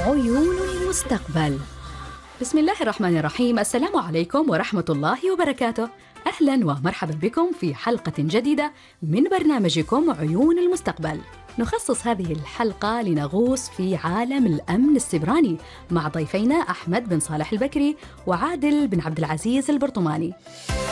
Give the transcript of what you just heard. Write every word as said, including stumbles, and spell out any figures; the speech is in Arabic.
عيون المستقبل. بسم الله الرحمن الرحيم. السلام عليكم ورحمة الله وبركاته. أهلا ومرحبا بكم في حلقة جديدة من برنامجكم عيون المستقبل. نخصص هذه الحلقة لنغوص في عالم الأمن السيبراني مع ضيفينا أحمد بن صالح البكري وعادل بن عبد العزيز البرطماني.